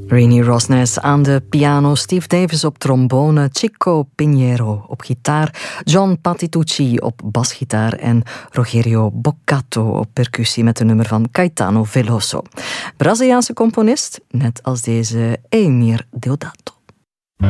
Rennie Rosnes aan de piano, Steve Davis op trombone, Chico Pinheiro op gitaar, John Patitucci op basgitaar en Rogerio Boccato op percussie met een nummer van Caetano Veloso. Braziliaanse componist, net als deze Eumir Deodato.